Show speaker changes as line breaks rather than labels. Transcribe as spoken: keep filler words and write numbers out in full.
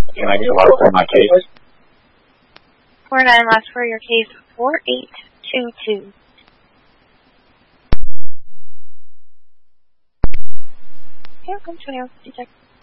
Can I get a letter for my case?
four nine last for your case four eight two two. Here comes twenty-one fifty-six.